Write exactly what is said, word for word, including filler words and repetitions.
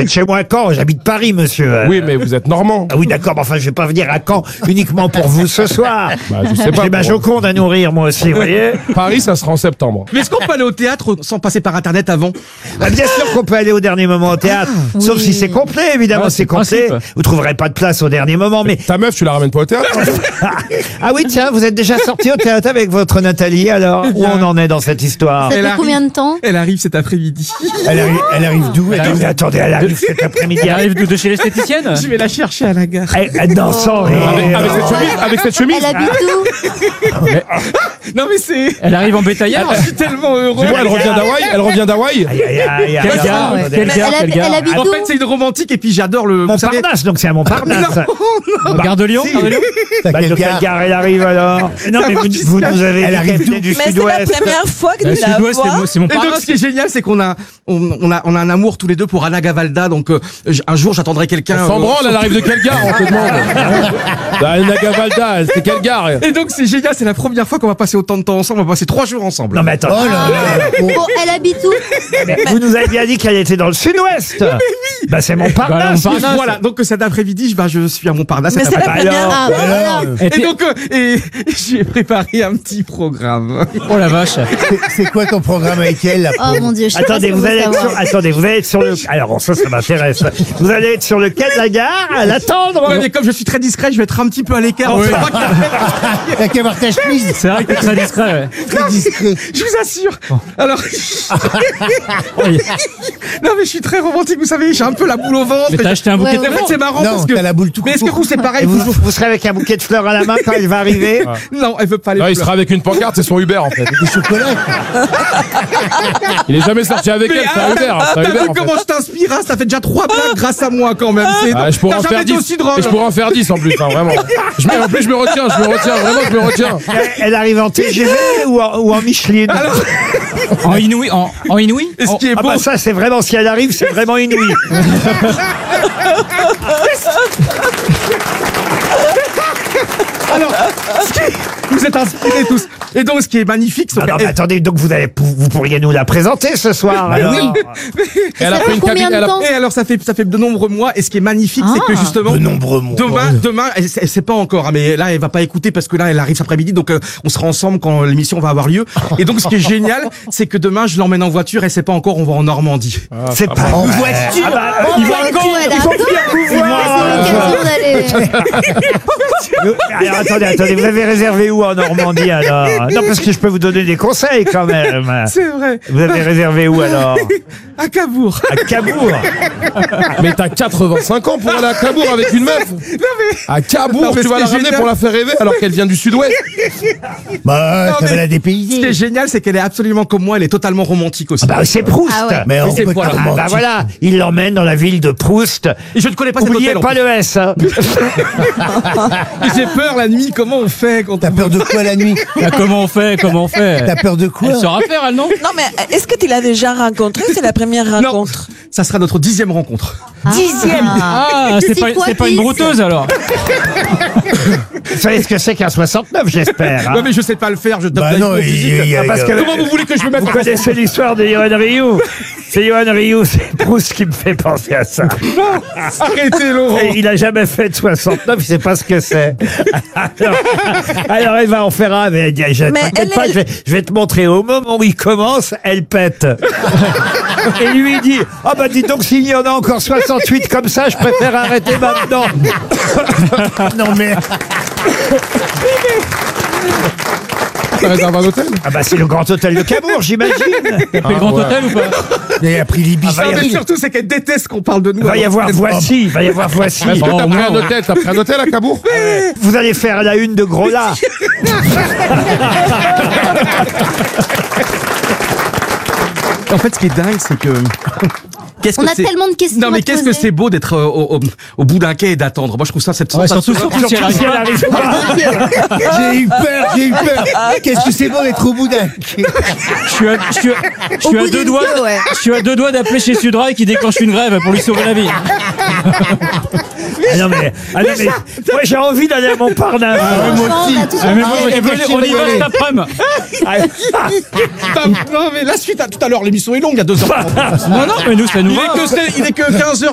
êtes chez moi à Caen, j'habite Paris, monsieur. Oui, mais vous êtes normand. Ah oui, d'accord, mais enfin, je vais pas venir à Caen uniquement pour vous ce soir. Bah, je sais pas. J'ai ma pour- Joconde à nourrir, moi aussi, vous voyez. Paris, ça sera en septembre. Mais est-ce qu'on peut aller au théâtre sans passer par Internet avant? Bah, bien sûr qu'on peut aller au dernier moment au théâtre, sauf si c'est complet, évidemment, Ouais, c'est c'est le complet. principe. Vous trouverez pas de place au dernier moment, mais... Ta meuf, tu la ramènes pas au théâtre? Ah oui, tiens, vous êtes déjà sorti au théâtre avec votre Nathalie, alors? Où on en est dans cette histoire? Ça Elle fait arrive. combien de temps? Elle arrive cet après-midi. Elle arrive, elle arrive d'où? Attendez, attendez, elle arrive cet après-midi. Il arrive de, de chez l'esthéticienne. Je vais la chercher à la gare. Elle, elle danse sans rire. Avec, avec cette chemise, avec cette chemise. Elle habite où? Non mais c'est... Elle arrive en bétaillère. Je suis tellement heureux. Dis-moi, elle revient d'Hawaï. Elle revient d'Hawaï. Aïe, aïe, aïe, aïe, Quelle aïe. gare, Attendez. quelle Mais gare, elle, quelle hab- gare. elle habite En où? fait, c'est une romantique et puis j'adore le... vous savez- Montparnasse, donc c'est à Montparnasse. Gare de Lyon, Si. Gare de Lyon. Bah, de quelle gare elle arrive alors? Non, mais vous, vous nous avez dit qu'elle venait du Mais c'est la sud-ouest. première fois que Le tu la sud-ouest, c'est vois. mon- c'est mon Et donc, ce qui est génial, c'est qu'on a, on, on a, on a un amour tous les deux pour Anna Gavalda. Donc, euh, j- un jour, j'attendrai quelqu'un. Sans euh, branle, elle arrive de quelle gare, on te demande? Bah, Nagavalda, c'est quelle gare? Et donc, c'est génial. C'est la première fois qu'on va passer autant de temps ensemble. On va passer trois jours ensemble. Non, mais attends. Bon, elle habite où? Vous nous avez bien dit qu'elle était dans le sud-ouest. Bah, c'est Montparnasse. Bah, Montparnasse. Voilà. Donc, cet après-midi, je, bah, je suis à Montparnasse. Mais cet c'est la après-midi. première. Ah, bah, voilà. Et Et t'es- donc, euh, et, j'ai préparé un petit programme. Oh la vache. C'est quoi ton programme avec elle, la Oh mon Dieu, je sais Attendez, pas ce vous qu'on allez veut être sur, savoir. attendez, vous allez être sur le, alors, ça, ça m'intéresse. Vous allez être sur le quai de la gare, à l'attendre. Ouais, mais comme je suis très discret, je vais être un petit peu à l'écart. On sait pas que- T'as qu'à voir ta chemise, C'est vrai que t'es très discret. Ouais. très discret. Je vous assure. Alors, Oh, il- non, mais je suis très romantique. Vous savez, j'ai un peu la boule au ventre. Mais t'as acheté un bouquet Ouais, de En fait, c'est marrant Non, parce que. t'as la boule tout Mais est-ce que court. vous, c'est pareil Et vous, vous- vous serez avec un bouquet de fleurs à la main quand elle va arriver. Non, elle veut pas les Non, il fleurs. sera avec une pancarte, c'est son Uber en fait. Des chocolats. Il est jamais sorti avec Mais elle, c'est un ah, Uber. t'as C'est un t'as Uber vu en fait. comment je t'inspire, hein, ça fait déjà trois blagues grâce à moi quand même. C'est- Ah, je pourrais t'as en jamais faire été dix. aussi drôle. Et je pourrais en faire dix en plus, hein, vraiment. Je me- en plus, je me retiens, je me retiens, vraiment, je me retiens. Elle, elle arrive en T G V ou en, ou en Micheline? En inouï, en, en inouï. Et ce qui est Ah beau, bah ça, c'est vraiment, si elle arrive, c'est vraiment inouï. alors, ce qui est- vous êtes inspirés tous. Et donc, ce qui est magnifique, c'est Ah non, que- mais attendez, donc vous, allez, vous pourriez nous la présenter ce soir. alors. Elle a Ça pris fait une combien cabine. de Elle a- temps? Et alors, ça fait, ça fait de nombreux mois. Et ce qui est magnifique, c'est que Ah. justement. De nombreux mots. Demain, demain, elle, elle sait pas encore, hein, mais là, elle va pas écouter parce que là, elle arrive cet après-midi, donc euh, on sera ensemble quand l'émission va avoir lieu. Et donc, ce qui est génial, c'est que demain, je l'emmène en voiture. Elle sait pas encore, on va en Normandie. C'est pas En une voiture. Ah bah, Oh, il va- bah, écoute, elle il faut adore. bien vous C'est voir. l'occasion d'aller. Alors attendez, attendez, vous avez réservé où en Normandie alors? Non, parce que je peux vous donner des conseils quand même. C'est vrai. Vous avez réservé où alors? À Cabourg. À Cabourg. Mais t'as quatre-vingt-cinq ans pour aller à Cabourg avec une meuf. À Non, Cabourg, mais tu ce vas qui la est ramener génial- pour la faire rêver alors qu'elle vient du sud-ouest. Bah, Non, ça va mais- la Ce qui est dépayser. génial, c'est qu'elle est absolument comme moi, elle est totalement romantique aussi. Bah c'est Proust. Ah ouais. Mais on c'est peut voilà. pas Ah bah mentir. voilà, il l'emmène dans la ville de Proust. Et je ne connais pas cet Oubliez hôtel. en pas le S. Hein. plus. J'ai peur la nuit, comment on fait quand T'as on... peur de quoi la nuit? Ah, comment on fait, comment on fait. T'as peur de quoi? Elle saura faire, elle, non? Non, mais est-ce que tu l'as déjà rencontré? C'est la première Non, rencontre. ça sera notre dixième rencontre. Dixième. Ah, c'est pas, quoi, c'est pas une dix? brouteuse alors. Vous savez ce que c'est qu'un soixante-neuf, j'espère. hein. Non mais je sais pas le faire, je tape Bah la non, hypo il- physique. il y a- Ah, parce que- Comment vous voulez que je me mette Vous en connaissez l'histoire de Johan Rioux. C'est Johan Rioux, c'est Proust qui me fait penser à ça. Arrêtez Laurent. Et il a jamais fait de soixante-neuf, il sait pas ce que c'est. Alors, alors elle va en faire un, mais elle dit, je, Mais t'inquiète elle pas, est- je, vais, je vais te montrer. Au moment où il commence, elle pète. Et lui il dit, ah bah dis donc s'il y en a encore soixante-huit comme ça, je préfère arrêter maintenant. Non mais, T'as réservé un hôtel? Ah bah c'est le grand hôtel de Cabourg, j'imagine. T'as pris le grand ouais. hôtel ou pas? il a pris l'Ibis. Ah, Non, mais surtout c'est qu'elle déteste qu'on parle de nous. Il va y alors. avoir voici, il va y avoir voici. Est-ce que bon, t'as au pris moins, un hôtel? T'as pris un hôtel à Cabourg? Vous allez faire la une de Gros là. En fait, ce qui est dingue, c'est que. Qu'est-ce On que a c'est- tellement de questions Non, à mais te qu'est-ce que poser. c'est beau d'être euh, au, au- au bout d'un quai et d'attendre. Moi, je trouve ça cette Ouais, sensation. surtout, surtout si elle Si elle arrive arrive pas. J'ai eu peur, j'ai eu peur. Qu'est-ce que c'est bon d'être au bout d'un. Je suis à, je suis à- je suis Au à bout deux d'une doigts, queue, ouais. je suis à deux doigts d'appeler chez Sudrail qui déclenche une grève pour lui sauver la vie. Ah non mais, ah non, mais moi j'ai envie d'aller à Montparnasse. Franchement, on a tous Ah, mais bon, envie. et venez, on y va cet après-midi. Non, mais la suite, à tout à l'heure, l'émission est longue, il y a deux heures. Non, non, mais nous, ça nous Il va. est que, il est que quinze heures.